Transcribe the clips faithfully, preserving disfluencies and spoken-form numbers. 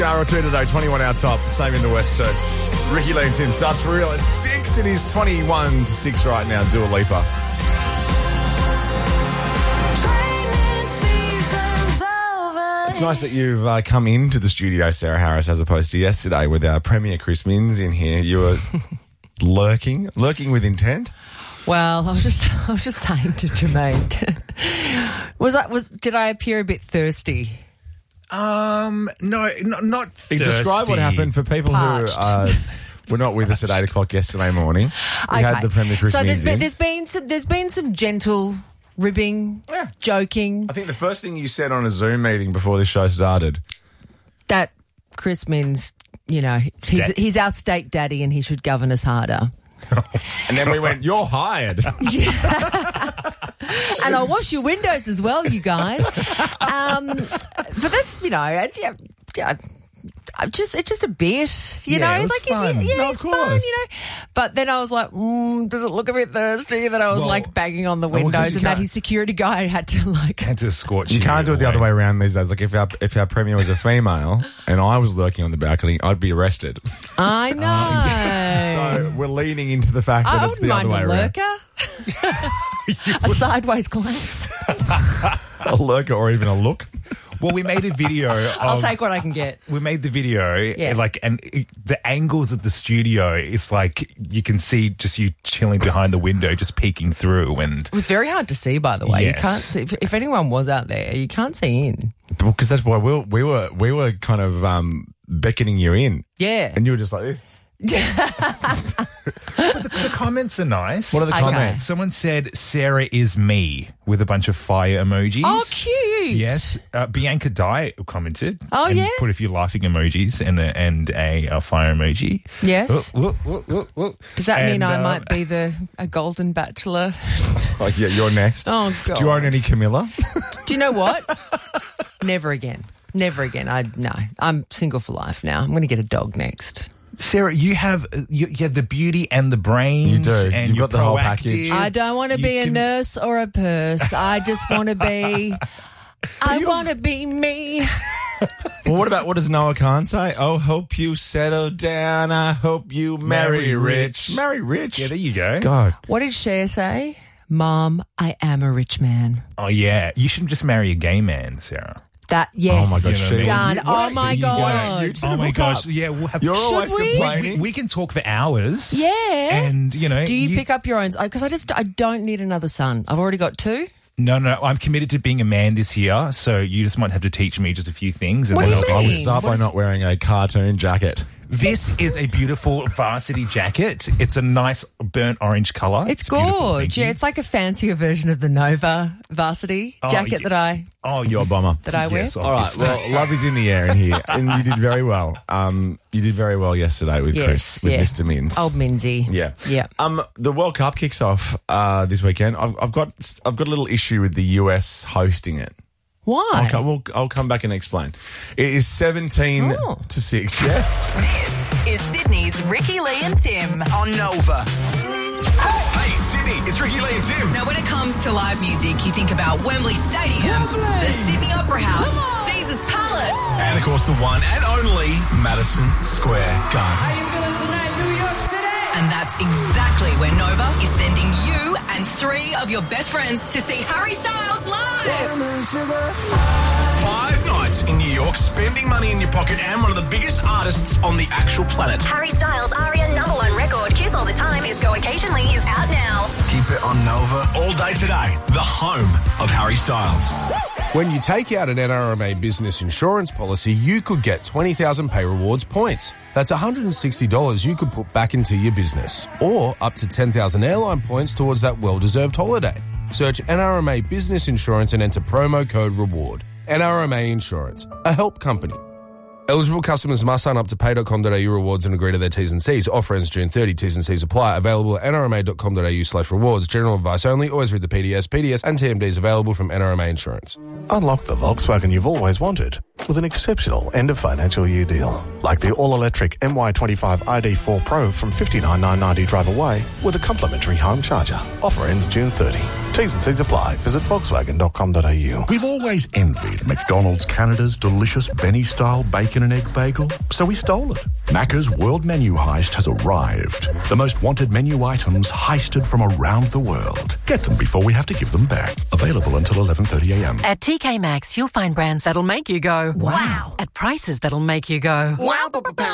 Hour or two today, twenty-one our top, same in the West too. Ricky Lee and Tim starts for real at six. It is twenty-one to six right now. Dua Lipa. It's nice that you've uh, come into the studio, Sarah Harris, as opposed to yesterday with our Premier Chris Minns in here. You were lurking, lurking with intent. Well, I was just, I was just saying to Jermaine, was I was did I appear a bit thirsty? Um, no, not, not thirsty. Describe what happened for people Parched. who uh, were not with us at eight o'clock yesterday morning. We Okay. had the Premier Chris So Minns there's been, in. there's been some there's been some gentle ribbing, Yeah. joking. I think the first thing you said on a Zoom meeting before this show started. That Chris Minns, you know, he's Da- he's our state daddy and he should govern us harder. And then we went, you're hired. And I'll wash your windows as well, you guys. Um, but that's, you know, I, yeah, yeah, I'm just it's just a bit, you Yeah, know, it was like fun. It's, yeah, No, of it's fun, course. you know. But then I was like, mm, does it look a bit thirsty? That I was Well, like banging on the well, 'cause windows, you and that can't- his security guy had to like. Had to scorch You can't do it the other way around these days. Like if our if our Premier was a female and I was lurking on the balcony, I'd be arrested. I know. So we're leaning into the fact that I it's wouldn't the other mind way a around. lurker. A sideways glance. A lurker or even a look. Well, we made a video. I'll of, take what I can get. We made the video, Yeah. like, and it, the angles of the studio, it's like you can see just you chilling behind the window, just peeking through, and It was very hard to see, by the way. You Yes. can't see. If, if anyone was out there, you can't see in. Because that's why we were, we were we were kind of um, beckoning you in, Yeah. and you were just like this. the, the comments are nice. What are the Okay. comments? Someone said Sarah is me with a bunch of fire emojis. Oh, cute. Yes, uh, Bianca Dye commented. Oh, and yeah? put a few laughing emojis and a, and a, a fire emoji. Yes. Oh, oh, oh, oh, oh. Does that mean And, I uh, might be the a golden bachelor? Like, yeah, you're next. Oh, God. Do you own any Camilla? Do you know what? Never again. Never again. I no. I'm single for life now. I'm going to get a dog next. Sarah, you have you, you have the beauty and the brains. You do. And You've you're got the whole proactive. package. I don't want to You be a can- nurse or a purse. I just want to be. I want to be me. Well, what about what does Noah Khan say? Oh, hope you settle down. I hope you marry, Marry rich. rich. Marry rich. Yeah, there you go. God. What did Cher say? Mom, I am a rich man. Oh yeah, you shouldn't just marry a gay man, Sarah. That yes. Oh my God, You know what I mean? Done. You- oh what- my you- God. you two Oh my hook gosh, up. yeah, we'll have. You're Should always we? complaining. we, we can talk for hours. Yeah. And you know, Do you, pick up your own? Because I just I don't need another son. I've already got two. No, no, I'm committed to being a man this year, so you just might have to teach me just a few things. And What then do you I'll- I would mean? start What by is- not wearing a cartoon jacket. This is a beautiful varsity jacket. It's a nice burnt orange colour. It's, beautiful, gorge. thank Yeah, you. it's like a fancier version of the Nova varsity Oh, jacket yeah. that I Oh, You're a bomber. that I wear. yes, All right. obviously. Well, love is in the air in here, and you did very well. Um, you did very well yesterday with Yes, Chris, with yeah. Mister Minns. Old Minzy. Yeah, Yeah. Um, the World Cup kicks off uh, this weekend. I've, I've got I've got a little issue with the U S hosting it. Why? I'll, co- we'll, I'll come back and explain. It is seventeen Oh. to six. Yeah. This is Sydney's Ricky Lee and Tim. On Nova. Hey, Sydney, it's Ricky Lee and Tim. Now, when it comes to live music, you think about Wembley Stadium, the Sydney Opera House, Caesars Palace. And of course, the one and only Madison Square Garden. And that's exactly where Nova is sending you and three of your best friends to see Harry Styles live. Five nights in New York, spending money in your pocket, and one of the biggest artists on the actual planet. Harry Styles' Aria number one record, Kiss All the Time, Disco Occasionally, is out now. Keep it on Nova. All day today, the home of Harry Styles. When you take out an N R M A business insurance policy, you could get twenty thousand Pay Rewards points. That's one hundred sixty dollars you could put back into your business. Or up to ten thousand airline points towards that well-deserved holiday. Search N R M A Business Insurance and enter promo code REWARD. N R M A Insurance, a help company. Eligible customers must sign up to pay dot com dot a u rewards and agree to their T's and C's. Offer ends June thirtieth. T's and C's apply. Available at n r m a dot com dot a u slash rewards. General advice only. Always read the P D S. P D S and T M Ds available from N R M A Insurance. Unlock the Volkswagen you've always wanted with an exceptional end of financial year deal. Like the all-electric M Y twenty-five I D four Pro from fifty-nine thousand nine hundred ninety drive away with a complimentary home charger. Offer ends June thirtieth. T's and C's apply. Visit volkswagen dot com dot a u. We've always envied McDonald's Canada's delicious Benny-style bacon and egg bagel, so we stole it. Macca's World Menu Heist has arrived. The most wanted menu items heisted from around the world. Get them before we have to give them back. Available until eleven thirty a m. At T K Maxx, you'll find brands that'll make you go, wow, at prices that'll make you go, wow.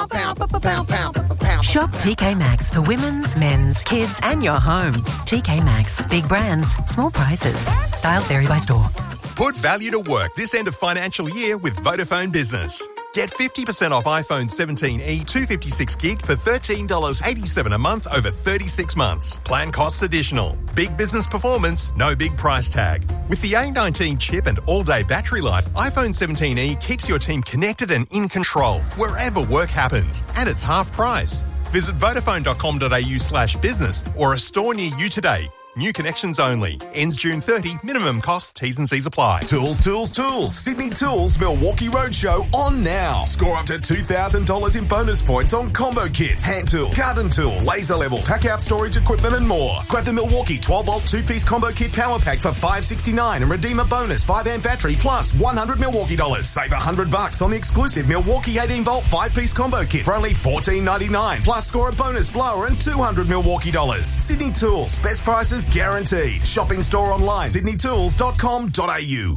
Shop T K Maxx for women's, men's, kids, and your home. T K Maxx. Big brands, small prices. Styles vary by store. Put value to work this end of financial year with Vodafone Business. Get fifty percent off iPhone seventeen e two fifty-six gig for thirteen dollars eighty-seven a month over thirty-six months. Plan costs additional. Big business performance, no big price tag. With the A nineteen chip and all-day battery life, iPhone seventeen e keeps your team connected and in control wherever work happens. And it's half price. Visit vodafone dot com dot a u slash business or a store near you today. New connections only. Ends June thirtieth. Minimum cost. T's and C's apply. Tools, tools, tools. Sydney Tools Milwaukee Roadshow on now. Score up to two thousand dollars in bonus points on combo kits, hand tools, garden tools, laser levels, hack out storage equipment and more. Grab the Milwaukee twelve volt two-piece combo kit power pack for five sixty-nine and redeem a bonus five amp battery plus one hundred Milwaukee dollars. Save one hundred bucks on the exclusive Milwaukee eighteen volt five-piece combo kit for only fourteen ninety-nine. Plus score a bonus blower and two hundred Milwaukee dollars. Sydney Tools. Best prices guaranteed. Shopping store online, sydney tools dot com dot a u.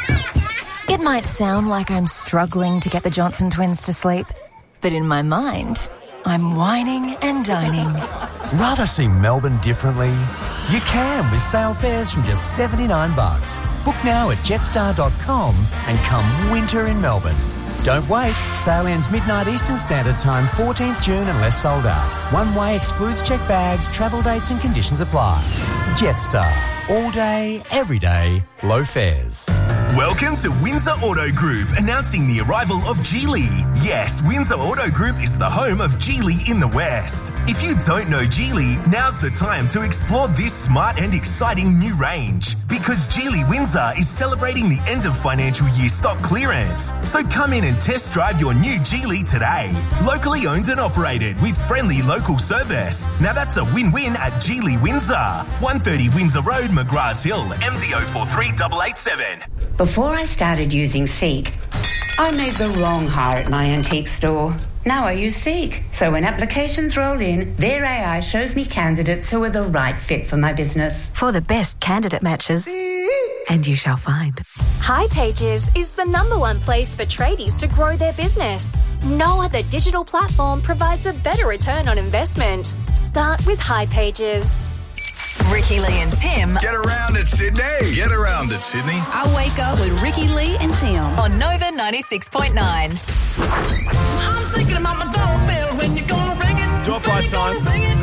It might sound like I'm struggling to get the Johnson twins to sleep, but in my mind, I'm whining and dining. Rather see Melbourne differently? You can with sale fares from just seventy-nine bucks. Book now at jetstar dot com and come winter in Melbourne. Don't wait. Sale ends midnight Eastern Standard Time, fourteenth June unless sold out. One way excludes check bags, travel dates and conditions apply. Jetstar. All day, every day, low fares. Welcome to Windsor Auto Group, announcing the arrival of Geely. Yes, Windsor Auto Group is the home of Geely in the West. If you don't know Geely, now's the time to explore this smart and exciting new range. Because Geely Windsor is celebrating the end of financial year stock clearance. So come in and test drive your new Geely today. Locally owned and operated with friendly local service. Now that's a win-win at Geely Windsor. one thirty Windsor Road, McGraths Hill, M D O four three eight eight seven. Before I started using Seek, I made the wrong hire at my antique store. Now I use Seek. So when applications roll in, their A I shows me candidates who are the right fit for my business. For the best candidate matches. And you shall find. hipages is the number one place for tradies to grow their business. No other digital platform provides a better return on investment. Start with hipages. Ricky Lee and Tim. Get around it, Sydney. Get around it, Sydney. I wake up with Ricky Lee and Tim on Nova ninety-six point nine. I'm thinking about my doorbell when you're gonna ring it. Door price time.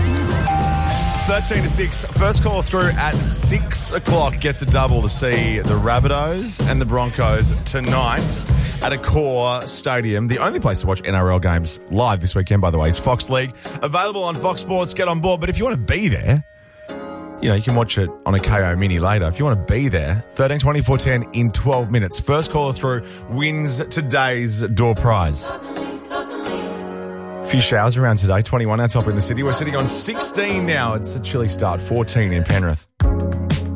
thirteen to six. First call through at six o'clock gets a double to see the Rabbitohs and the Broncos tonight at Accor Stadium. The only place to watch N R L games live this weekend, by the way, is Fox League. Available on Fox Sports. Get on board. But if you want to be there, you know, you can watch it on a K O Mini later. If you want to be there, thirteen twenty-four ten in twelve minutes. First caller through wins today's door prize. A few showers around today, twenty-one our top in the city. We're sitting on sixteen now. It's a chilly start, fourteen in Penrith.